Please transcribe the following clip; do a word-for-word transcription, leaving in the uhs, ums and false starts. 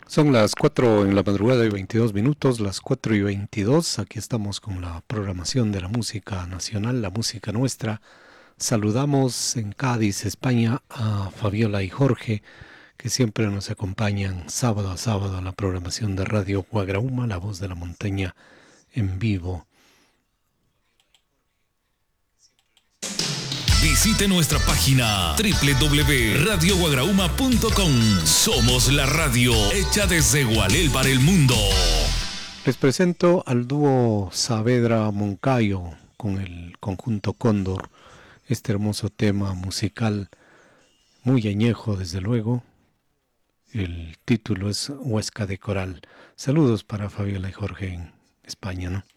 Son las cuatro en la madrugada y veintidós minutos, las cuatro y veintidós. Aquí estamos con la programación de la música nacional, la música nuestra. Saludamos en Cádiz, España, a Fabiola y Jorge, que siempre nos acompañan sábado a sábado a la programación de Radio Guagrauma, la voz de la montaña en vivo. Visite nuestra página doble u doble u doble u punto radio guagrauma punto com. Somos la radio hecha desde Gualel para el mundo. Les presento al dúo Saavedra Moncayo con el conjunto Cóndor. Este hermoso tema musical, muy añejo desde luego. El título es Huesca de Coral. Saludos para Fabiola y Jorge en España, ¿no?